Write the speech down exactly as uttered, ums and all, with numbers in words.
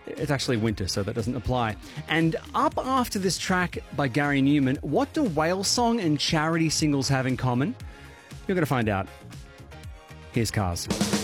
It's actually winter, so that doesn't apply. And up after this track by Gary Newman, what do Whale Song and Charity singles have in common? You're going to find out. Here's Cars.